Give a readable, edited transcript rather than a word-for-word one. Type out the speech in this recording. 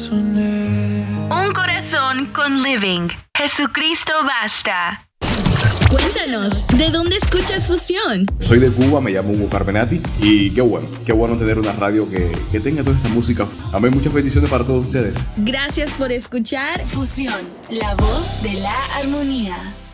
Un corazón con Living. Jesucristo basta. Cuéntanos, ¿de dónde escuchas Fusión? Soy de Cuba, me llamo Hugo Carpenati y qué bueno tener una radio que tenga toda esta música. Amén, muchas bendiciones para todos ustedes. Gracias por escuchar Fusión, la voz de la armonía.